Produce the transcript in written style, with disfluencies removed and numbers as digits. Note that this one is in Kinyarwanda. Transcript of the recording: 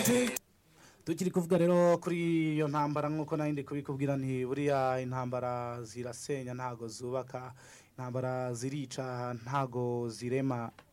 tukiri kuvuga rero kuri iyo ntambara nk'uko nari ndi kubikubwira nti buriya intambara zirasenya ntago zubaka intambara zirica ntago zirema